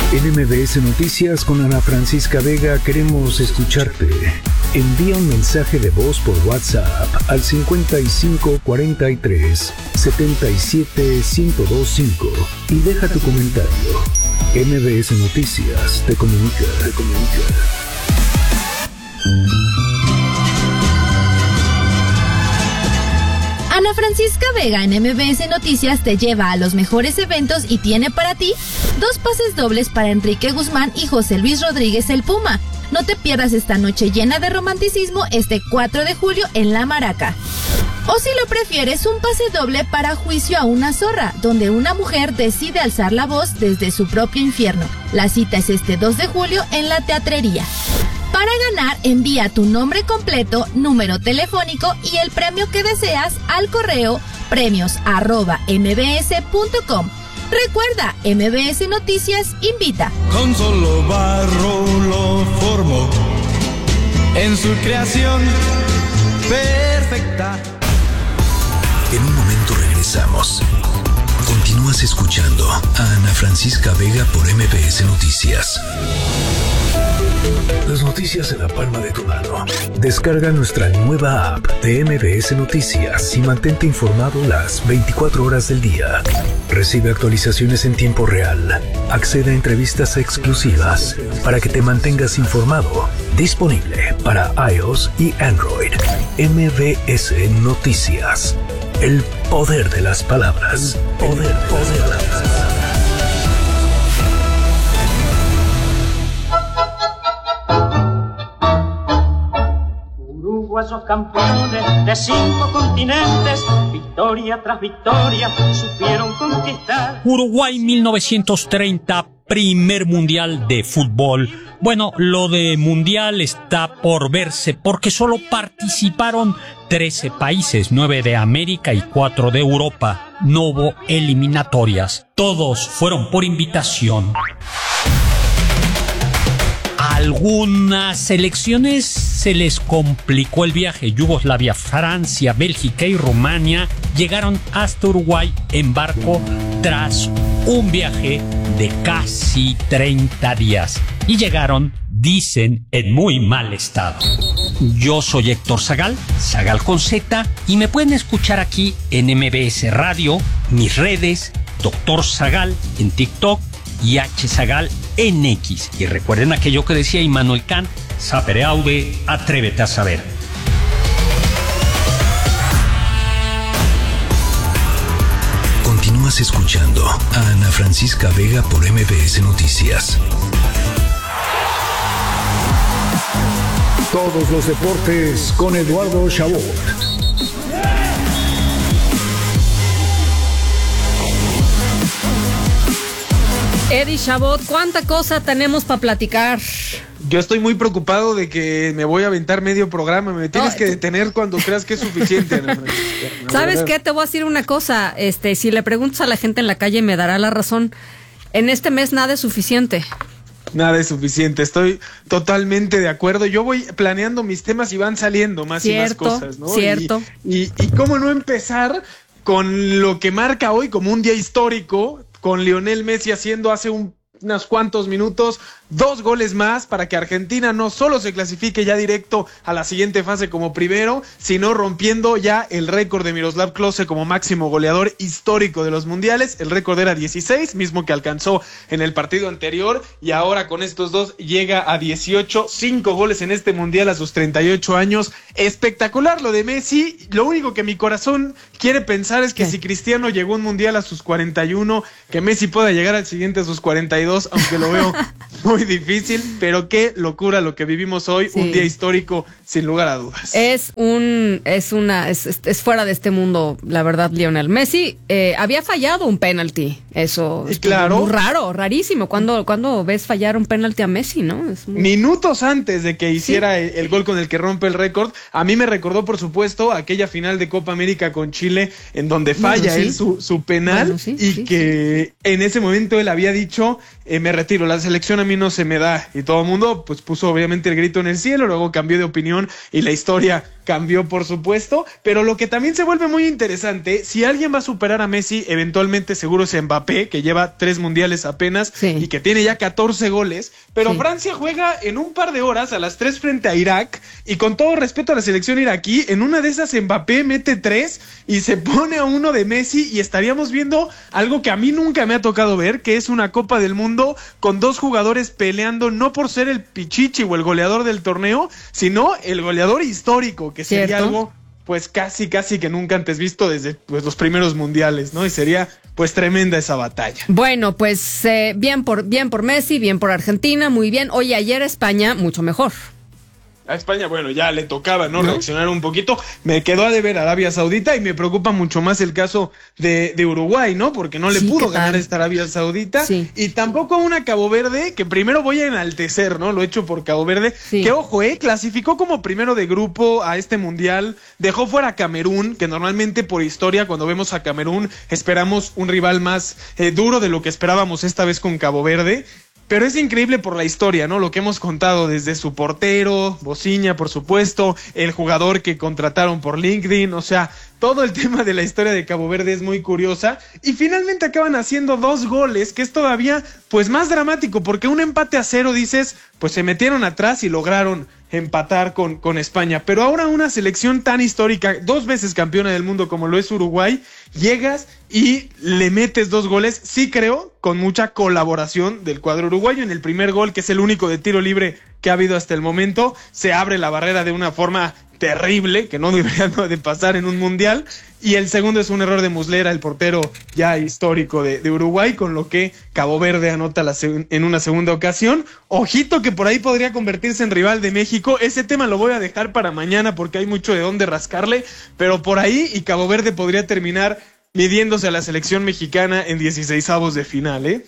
En MBS Noticias con Ana Francisca Vega queremos escucharte. Envía un mensaje de voz por WhatsApp al 55 43 77 1025 y deja tu comentario. MBS Noticias te comunica. Ana Francisca Vega en MBS Noticias te lleva a los mejores eventos y tiene para ti 2 pases dobles para Enrique Guzmán y José Luis Rodríguez el Puma. No te pierdas esta noche llena de romanticismo este 4 de julio en La Maraca. O si lo prefieres, un pase doble para Juicio a una zorra, donde una mujer decide alzar la voz desde su propio infierno. La cita es este 2 de julio en la Teatrería. Para ganar, envía tu nombre completo, número telefónico y el premio que deseas al correo premios@mbs.com. Recuerda, MBS Noticias invita. Con solo barro lo formó en su creación perfecta. En un momento regresamos. Continúas escuchando a Ana Francisca Vega por MBS Noticias. Las noticias en la palma de tu mano. Descarga nuestra nueva app de MBS Noticias y mantente informado las 24 horas del día. Recibe actualizaciones en tiempo real. Accede a entrevistas exclusivas para que te mantengas informado. Disponible para iOS y Android. MBS Noticias. El poder de las palabras. Poder de las palabras. Uruguayos campeones de 5 continentes, victoria tras victoria, supieron conquistar. Uruguay 1930, primer mundial de fútbol. Bueno, lo de mundial está por verse porque solo participaron 13 países, 9 de América y 4 de Europa. No hubo eliminatorias. Todos fueron por invitación. A algunas selecciones se les complicó el viaje. Yugoslavia, Francia, Bélgica y Rumania llegaron hasta Uruguay en barco tras un viaje de casi 30 días. Y llegaron, dicen, en muy mal estado. Yo soy Héctor Zagal, Zagal con Z, y me pueden escuchar aquí en MBS Radio, mis redes, Dr. Zagal en TikTok y H. Zagal en X. Y recuerden aquello que decía Immanuel Kant, sapere aude, atrévete a saber. Continúas escuchando a Ana Francisca Vega por MBS Noticias. Todos los deportes con Eduardo Chabot. Eddie Chabot, ¿cuánta cosa tenemos para platicar? Yo estoy muy preocupado de que me voy a aventar medio programa. Me tienes que detener cuando creas que es suficiente, Ana Francisca. ¿Sabes qué? Te voy a decir una cosa. Si le preguntas a la gente en la calle me dará la razón. En este mes nada es suficiente. Nada es suficiente, estoy totalmente de acuerdo. Yo voy planeando mis temas y van saliendo más y más cosas, ¿no? Cierto. Y cómo no empezar con lo que marca hoy como un día histórico, con Lionel Messi haciendo hace unos cuantos minutos 2 goles más para que Argentina no solo se clasifique ya directo a la siguiente fase como primero, sino rompiendo ya el récord de Miroslav Klose como máximo goleador histórico de los mundiales. El récord era 16, mismo que alcanzó en el partido anterior, y ahora con estos 2 llega a 18, 5 goles en este mundial a sus 38 años. Espectacular lo de Messi. Lo único que mi corazón quiere pensar es que si Cristiano llegó a un mundial a sus 41, que Messi pueda llegar al siguiente a sus 42, aunque lo veo muy difícil, pero qué locura lo que vivimos hoy, sí. Un día histórico sin lugar a dudas. Es fuera de este mundo, la verdad, Lionel Messi. Había fallado un penalti, eso es claro. Muy raro, rarísimo. ¿Cuándo ves fallar un penalti a Messi, no? Minutos antes de que hiciera el gol con el que rompe el récord, a mí me recordó, por supuesto, aquella final de Copa América con Chile, en donde falla él su penal, que en ese momento él había dicho, me retiro, la selección a mí no se me da, y todo el mundo pues puso obviamente el grito en el cielo, luego cambió de opinión y la historia cambió, por supuesto, pero lo que también se vuelve muy interesante, si alguien va a superar a Messi, eventualmente seguro es Mbappé, que lleva 3 mundiales apenas y que tiene ya 14 goles, pero Francia juega en un par de horas a las 3 frente a Irak, y con todo respeto a la selección iraquí, en una de esas Mbappé mete 3 y se pone a uno de Messi, y estaríamos viendo algo que a mí nunca me ha tocado ver, que es una Copa del Mundo con 2 jugadores peleando no por ser el pichichi o el goleador del torneo, sino el goleador histórico, que sería algo pues casi que nunca antes visto desde pues los primeros mundiales, ¿no? Y sería pues tremenda esa batalla. Bueno, pues bien por Messi, bien por Argentina, muy bien. Oye, ayer España mucho mejor. A España, bueno, ya le tocaba, ¿no? Reaccionar un poquito. Me quedó a deber Arabia Saudita, y me preocupa mucho más el caso de Uruguay, ¿no? Porque no le pudo ganar esta Arabia Saudita. Y tampoco una Cabo Verde, que primero voy a enaltecer, ¿no? Lo hecho por Cabo Verde. Que ojo, clasificó como primero de grupo a este mundial. Dejó fuera a Camerún, que normalmente por historia, cuando vemos a Camerún, esperamos un rival más duro de lo que esperábamos esta vez con Cabo Verde. Pero es increíble por la historia, ¿no? Lo que hemos contado desde su portero, Bociña, por supuesto, el jugador que contrataron por LinkedIn, o sea, todo el tema de la historia de Cabo Verde es muy curiosa, y finalmente acaban haciendo 2 goles, que es todavía pues más dramático, porque un empate a 0 dices, pues se metieron atrás y lograron empatar con España, pero ahora una selección tan histórica, 2 veces campeona del mundo como lo es Uruguay, llegas y le metes 2 goles, sí creo, con mucha colaboración del cuadro uruguayo. En el primer gol, que es el único de tiro libre que ha habido hasta el momento, se abre la barrera de una forma terrible, que no debería de pasar en un mundial, y el segundo es un error de Muslera, el portero ya histórico de Uruguay, con lo que Cabo Verde anota en una segunda ocasión. Ojito que por ahí podría convertirse en rival de México, ese tema lo voy a dejar para mañana porque hay mucho de dónde rascarle, pero por ahí y Cabo Verde podría terminar midiéndose a la selección mexicana en 16avos de final,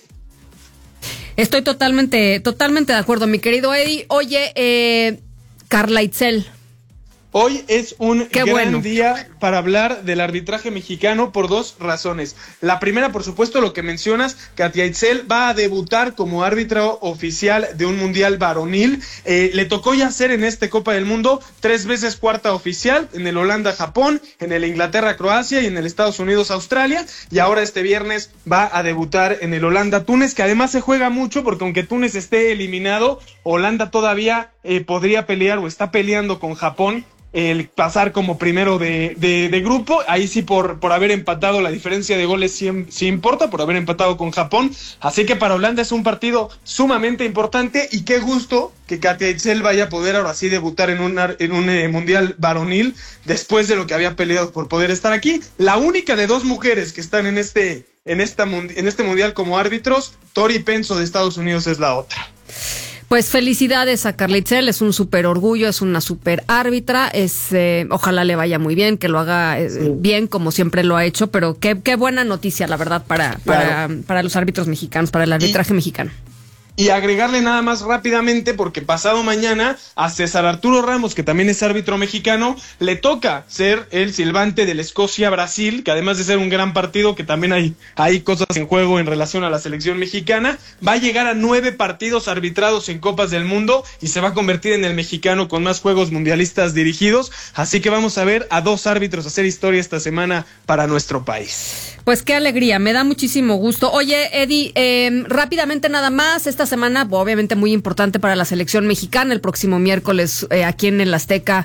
Estoy totalmente de acuerdo, mi querido Eddie. Oye, Carla Itzel. Hoy es un gran día para hablar del arbitraje mexicano por 2 razones. La primera, por supuesto, lo que mencionas, Katia Itzel va a debutar como árbitro oficial de un mundial varonil. Le tocó ya ser en este Copa del Mundo 3 veces cuarta oficial, en el Holanda-Japón, en el Inglaterra-Croacia y en el Estados Unidos-Australia. Y ahora este viernes va a debutar en el Holanda-Túnez, que además se juega mucho porque aunque Túnez esté eliminado, Holanda todavía podría pelear o está peleando con Japón el pasar como primero de grupo. Ahí sí por haber empatado, la diferencia de goles sí importa, por haber empatado con Japón. Así que para Holanda es un partido sumamente importante, y qué gusto que Katia Itzel vaya a poder ahora sí debutar en un mundial varonil después de lo que había peleado por poder estar aquí. La única de 2 mujeres que están en este mundial como árbitros. Tori Penso de Estados Unidos es la otra. Pues felicidades a Carla Itzel, es un súper orgullo, es una súper árbitra, ojalá le vaya muy bien, que lo haga bien como siempre lo ha hecho, pero qué buena noticia, la verdad, para los árbitros mexicanos, para el arbitraje mexicano. Y agregarle nada más rápidamente, porque pasado mañana a César Arturo Ramos, que también es árbitro mexicano, le toca ser el silbante del Escocia-Brasil, que además de ser un gran partido, que también hay cosas en juego en relación a la selección mexicana, va a llegar a 9 partidos arbitrados en Copas del Mundo y se va a convertir en el mexicano con más juegos mundialistas dirigidos, así que vamos a ver a 2 árbitros hacer historia esta semana para nuestro país. Pues qué alegría, me da muchísimo gusto. Oye, Eddie, rápidamente nada más, esta semana obviamente muy importante para la selección mexicana, el próximo miércoles aquí en el Azteca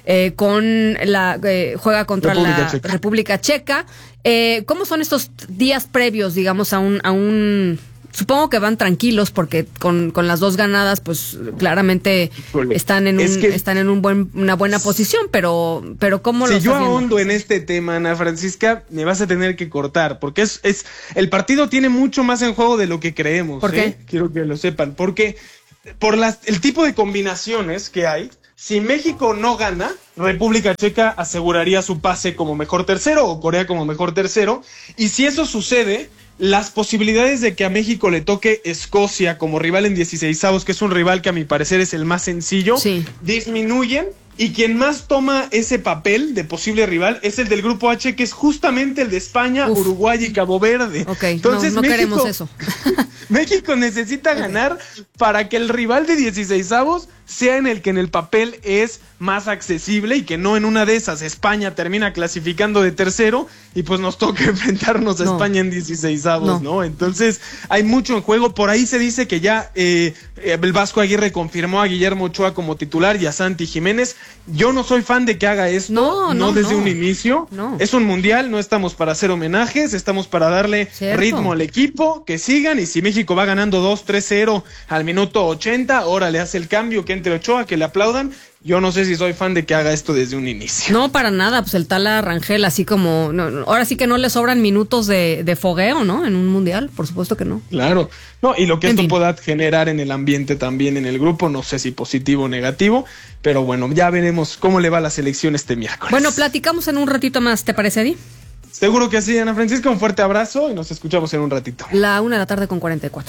juega contra la República Checa. ¿Cómo son estos días previos, digamos, a un supongo que van tranquilos porque con las 2 ganadas, pues claramente están en una buena posición, pero ¿cómo lo estás viendo? Si yo ahondo en este tema, Ana Francisca, me vas a tener que cortar, porque el partido tiene mucho más en juego de lo que creemos. ¿Por qué? Quiero que lo sepan, porque por el tipo de combinaciones que hay, si México no gana, República Checa aseguraría su pase como mejor tercero o Corea como mejor tercero, y si eso sucede, las posibilidades de que a México le toque Escocia como rival en 16avos, que es un rival que a mi parecer es el más sencillo, disminuyen, y quien más toma ese papel de posible rival es el del grupo H, que es justamente el de España, Uruguay y Cabo Verde. Okay, entonces no queremos eso. México necesita ganar para que el rival de 16avos sea en el que en el papel es más accesible y que no en una de esas España termina clasificando de tercero y pues nos toca enfrentarnos a España en 16avos, ¿no? Entonces hay mucho en juego. Por ahí se dice que ya el Vasco Aguirre confirmó a Guillermo Ochoa como titular y a Santi Jiménez. Yo no soy fan de que haga esto, no desde un inicio. No. Es un mundial, no estamos para hacer homenajes, estamos para darle ritmo al equipo, que sigan, y si México va ganando 2-3-0 al minuto 80, ahora le hace el cambio, que entre Ochoa, que le aplaudan. Yo no sé si soy fan de que haga esto desde un inicio. No, para nada, pues el Tala Rangel, así como, ahora sí que no le sobran minutos de fogueo, ¿no? En un mundial, por supuesto que no. Claro, no, y lo que esto pueda generar en el ambiente también en el grupo, no sé si positivo o negativo, pero bueno, ya veremos cómo le va a la selección este miércoles. Bueno, platicamos en un ratito más, ¿te parece, Edi? Seguro que sí, Ana Francisca, un fuerte abrazo y nos escuchamos en un ratito. 1:44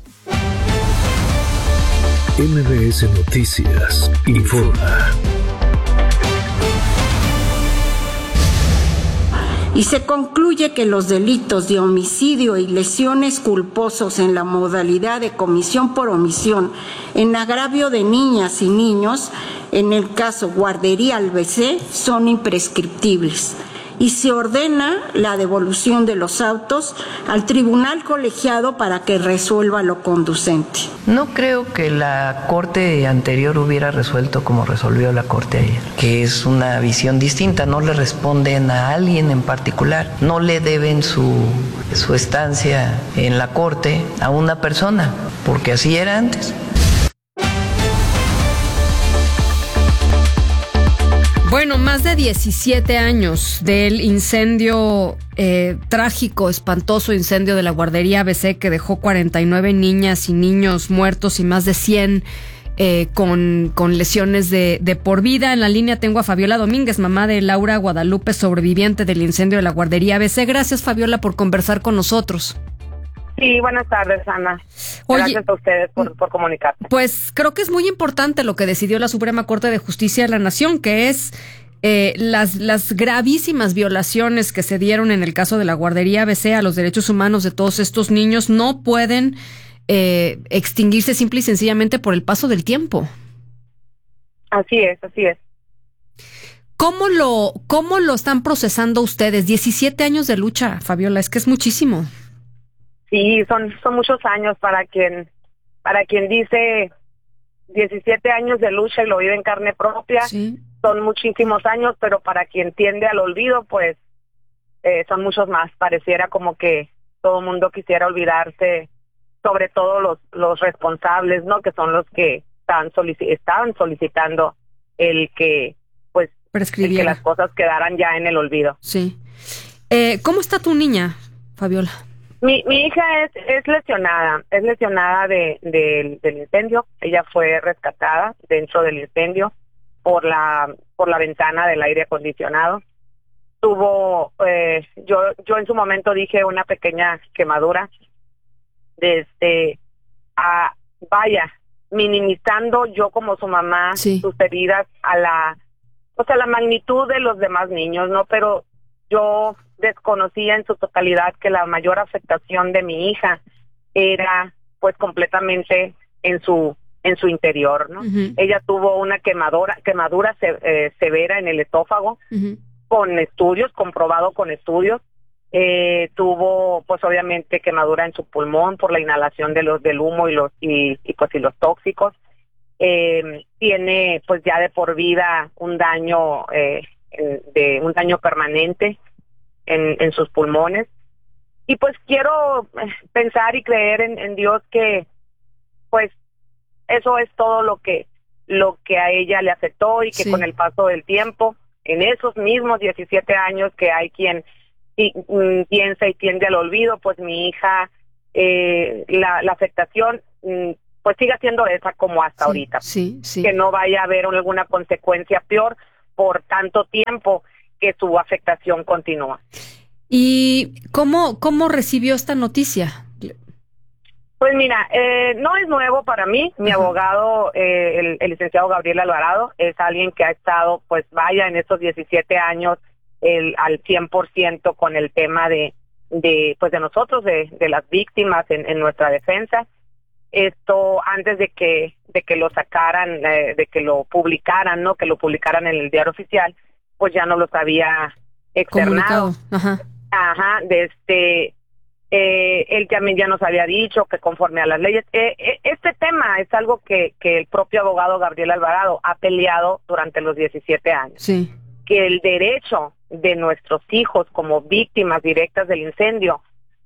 p.m. MBS Noticias informa. Y se concluye que los delitos de homicidio y lesiones culposos en la modalidad de comisión por omisión en agravio de niñas y niños, en el caso Guardería ABC, son imprescriptibles. Y se ordena la devolución de los autos al tribunal colegiado para que resuelva lo conducente. No creo que la Corte anterior hubiera resuelto como resolvió la Corte ayer, que es una visión distinta, no le responden a alguien en particular, no le deben su estancia en la Corte a una persona, porque así era antes. Bueno, más de 17 años del incendio trágico, espantoso incendio de la guardería ABC que dejó 49 niñas y niños muertos y más de 100 con lesiones de por vida. En la línea tengo a Fabiola Domínguez, mamá de Laura Guadalupe, sobreviviente del incendio de la guardería ABC. Gracias, Fabiola, por conversar con nosotros. Sí, buenas tardes, Ana. Gracias a ustedes por comunicarse. Pues creo que es muy importante lo que decidió la Suprema Corte de Justicia de la Nación, que es las gravísimas violaciones que se dieron en el caso de la guardería ABC a los derechos humanos de todos estos niños no pueden extinguirse simple y sencillamente por el paso del tiempo. Así es, así es. ¿Cómo lo están procesando ustedes? 17 años de lucha, Fabiola, es que es muchísimo. Sí, son muchos años para quien dice 17 años de lucha y lo vive en carne propia. Sí. Son muchísimos años, pero para quien tiende al olvido, pues son muchos más. Pareciera como que todo el mundo quisiera olvidarse, sobre todo los responsables, ¿no? Que son los que estaban solicitando el que las cosas quedaran ya en el olvido. Sí. ¿Cómo está tu niña, Fabiola? Mi hija es lesionada del incendio. Ella fue rescatada dentro del incendio por la ventana del aire acondicionado. Tuvo, yo en su momento dije una pequeña quemadura, minimizando yo como su mamá sus heridas a la magnitud de los demás niños, ¿no? Pero yo desconocía en su totalidad que la mayor afectación de mi hija era pues completamente en su interior, ¿no? Uh-huh. Ella tuvo una quemadura severa en el esófago, uh-huh, comprobado con estudios. Tuvo pues obviamente quemadura en su pulmón por la inhalación del humo y los tóxicos. Tiene pues ya de por vida un daño permanente en sus pulmones, y pues quiero pensar y creer en Dios que pues eso es todo lo que a ella le afectó, y que con el paso del tiempo, en esos mismos 17 años que hay quien piensa y tiende al olvido, pues mi hija, la afectación pues siga siendo esa como hasta ahorita, que no vaya a haber alguna consecuencia peor por tanto tiempo que su afectación continúa. ¿Y cómo recibió esta noticia? Pues mira, no es nuevo para mí. Mi abogado, el licenciado Gabriel Alvarado, es alguien que ha estado, pues vaya, en estos 17 años al 100% con el tema de pues de nosotros, de las víctimas en nuestra defensa. Esto antes de que lo sacaran, de que lo publicaran, ¿no? Que lo publicaran en el diario oficial, pues ya no los había externado. Ajá, él también ya nos había dicho que conforme a las leyes, este tema es algo que el propio abogado Gabriel Alvarado ha peleado durante los 17 años. Sí. Que el derecho de nuestros hijos como víctimas directas del incendio,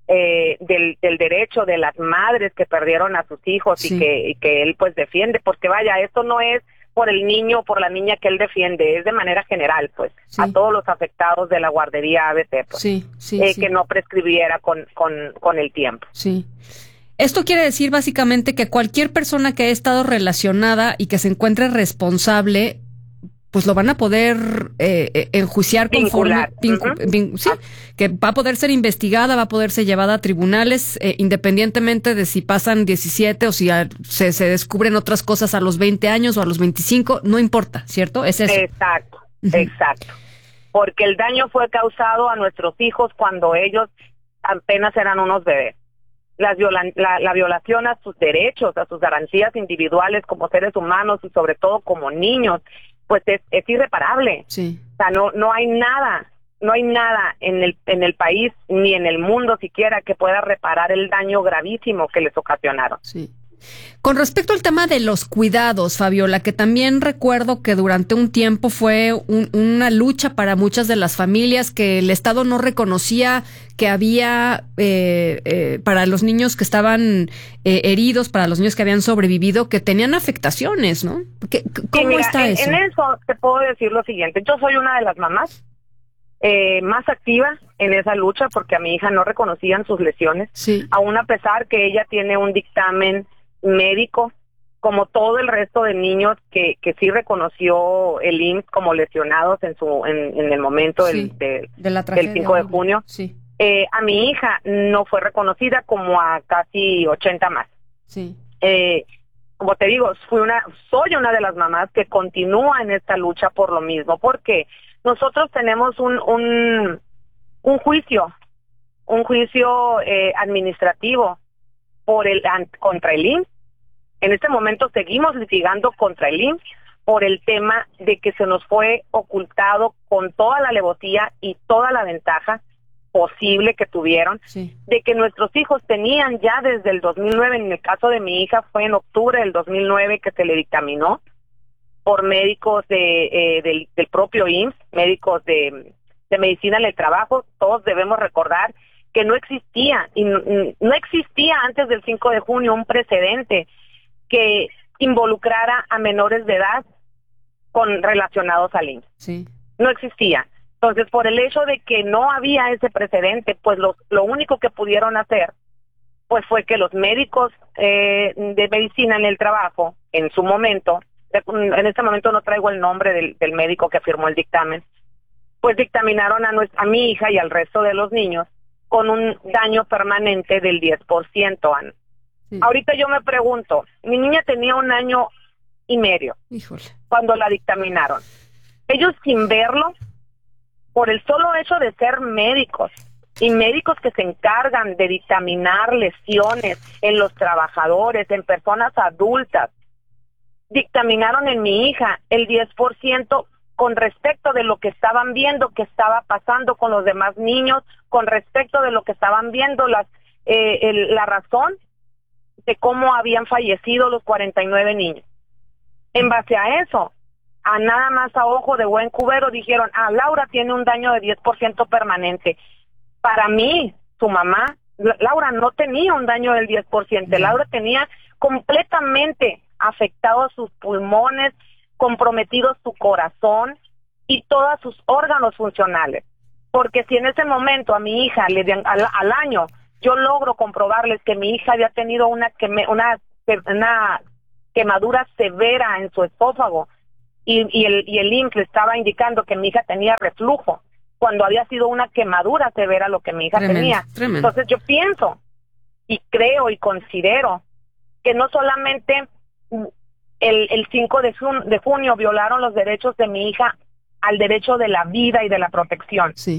del derecho de las madres que perdieron a sus hijos, sí. y que él pues defiende, porque vaya, esto no es por el niño o por la niña que él defiende, es de manera general, pues, sí. A todos los afectados de la guardería ABC, pues, sí, que no prescribiera con el tiempo. Sí. Esto quiere decir básicamente que cualquier persona que haya estado relacionada y que se encuentre responsable, pues lo van a poder enjuiciar conforme, sí, que va a poder ser investigada, va a poder ser llevada a tribunales, independientemente de si pasan 17 o si se descubren otras cosas a los 20 años o a los 25, no importa, ¿cierto? Es eso. Exacto, exacto. Porque el daño fue causado a nuestros hijos cuando ellos apenas eran unos bebés. La violación a sus derechos, a sus garantías individuales como seres humanos y sobre todo como niños, pues es irreparable. Sí. O sea, no hay nada en el país ni en el mundo siquiera que pueda reparar el daño gravísimo que les ocasionaron. Sí. Con respecto al tema de los cuidados, Fabiola, que también recuerdo que durante un tiempo fue una lucha para muchas de las familias, que el Estado no reconocía que había para los niños que estaban heridos, para los niños que habían sobrevivido, que tenían afectaciones, ¿no? ¿Cómo está eso? En eso te puedo decir lo siguiente. Yo soy una de las mamás más activa en esa lucha porque a mi hija no reconocían sus lesiones, sí. Aún a pesar que ella tiene un dictamen médico, como todo el resto de niños que sí reconoció el IMSS como lesionados en el momento sí, del 5 de junio. Sí. A mi hija no fue reconocida, como a casi 80 más. Sí. Como te digo, soy una de las mamás que continúa en esta lucha por lo mismo, porque nosotros tenemos un juicio administrativo contra el IMSS. En este momento seguimos litigando contra el IMSS por el tema de que se nos fue ocultado con toda la alevosía y toda la ventaja posible que tuvieron, sí. De que nuestros hijos tenían ya desde el 2009, en el caso de mi hija fue en octubre del 2009 que se le dictaminó por médicos del propio IMSS, médicos de medicina en el trabajo. Todos debemos recordar que no existía antes del 5 de junio un precedente que involucrara a menores de edad relacionados al IMSS. Sí. No existía. Entonces, por el hecho de que no había ese precedente, pues lo único que pudieron hacer pues fue que los médicos de medicina en el trabajo, en su momento, en este momento no traigo el nombre del médico que firmó el dictamen, pues dictaminaron a mi hija y al resto de los niños con un daño permanente del 10%, Ana. Sí. Ahorita yo me pregunto, mi niña tenía 1 año y medio. Híjole. Cuando la dictaminaron. Ellos sin verlo, por el solo hecho de ser médicos, y médicos que se encargan de dictaminar lesiones en los trabajadores, en personas adultas, dictaminaron en mi hija el 10% con respecto de lo que estaban viendo que estaba pasando con los demás niños, con respecto de lo que estaban viendo la razón de cómo habían fallecido los 49 niños. En base a eso, a nada más a ojo de buen cubero dijeron, Laura tiene un daño de 10% permanente. Para mí, su mamá, Laura no tenía un daño del 10%, Laura tenía completamente afectados sus pulmones, comprometido su corazón y todos sus órganos funcionales. Porque si en ese momento a mi hija al año yo logro comprobarles que mi hija había tenido una quemadura severa en su esófago y el IMSS le estaba indicando que mi hija tenía reflujo cuando había sido una quemadura severa lo que mi hija tenía. Tremendo. Entonces yo pienso y creo y considero que no solamente el 5 de junio violaron los derechos de mi hija al derecho de la vida y de la protección. Sí.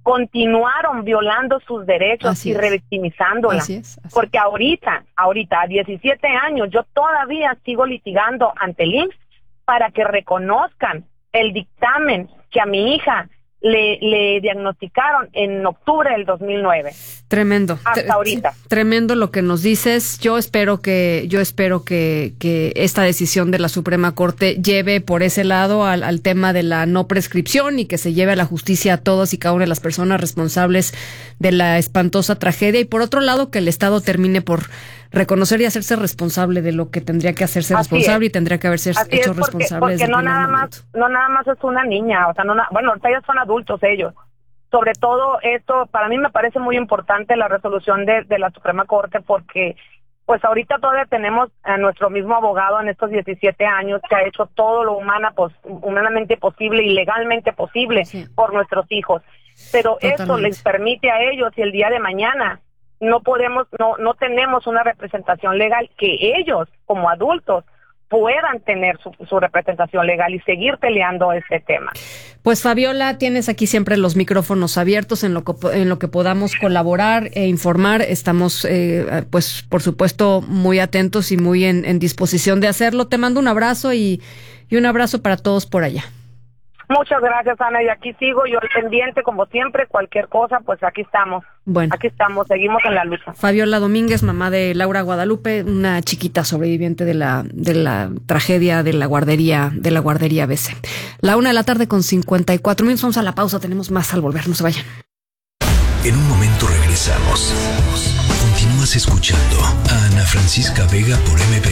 continuaron violando sus derechos y revictimizándola. Así es. Porque ahorita, a 17 años, yo todavía sigo litigando ante el IMSS para que reconozcan el dictamen que a mi hija le diagnosticaron en octubre del 2009. Tremendo. Hasta ahorita. Tremendo lo que nos dices. Yo espero que esta decisión de la Suprema Corte lleve por ese lado al tema de la no prescripción y que se lleve a la justicia a todos y cada una de las personas responsables de la espantosa tragedia. Y por otro lado, que el Estado termine por reconocer y hacerse responsable de lo que tendría que hacerse responsable y tendría que haberse hecho responsable. Porque no nada más es una niña, o sea, bueno, ahorita ya son adultos ellos. Sobre todo esto, para mí me parece muy importante la resolución de la Suprema Corte, porque pues ahorita todavía tenemos a nuestro mismo abogado en estos 17 años que ha hecho todo lo humanamente posible y legalmente posible por nuestros hijos. Pero eso les permite a ellos, y el día de mañana no tenemos una representación legal, que ellos como adultos puedan tener su representación legal y seguir peleando este tema. Pues Fabiola, tienes aquí siempre los micrófonos abiertos en lo que podamos colaborar e informar. Estamos, pues por supuesto, muy atentos y muy en disposición de hacerlo. Te mando un abrazo y un abrazo para todos por allá. Muchas gracias, Ana, y aquí sigo yo al pendiente, como siempre, cualquier cosa, pues aquí estamos. Bueno. Aquí estamos, seguimos en la lucha. Fabiola Domínguez, mamá de Laura Guadalupe, una chiquita sobreviviente de la tragedia de la guardería ABC. 1:54 PM. Vamos a la pausa, tenemos más al volver, no se vayan. En un momento regresamos. Continúas escuchando a Ana Francisca Vega por MBS.